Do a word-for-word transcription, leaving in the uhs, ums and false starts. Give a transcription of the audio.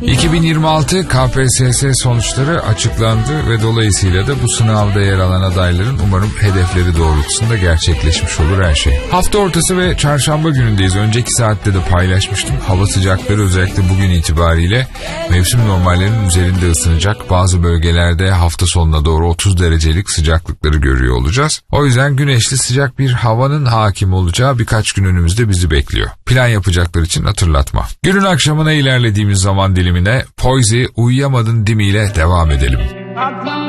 iki bin yirmi altı K P S S sonuçları açıklandı ve dolayısıyla da bu sınavda yer alan adayların umarım hedefleri doğrultusunda gerçekleşmiş olur her şey. Hafta ortası ve çarşamba günündeyiz. Önceki saatte de paylaşmıştım. Hava sıcakları özellikle bugün itibariyle mevsim normallerinin üzerinde ısınacak. Bazı bölgelerde hafta sonuna doğru otuz derecelik sıcaklıkları görüyor olacağız. O yüzden güneşli sıcak bir havanın hakim olacağı birkaç gün önümüzde bizi bekliyor. Plan yapacaklar için hatırlatma. Günün akşamına ilerlediğimiz zaman dilimine Poise Uyuyamadın Dimi ile devam edelim.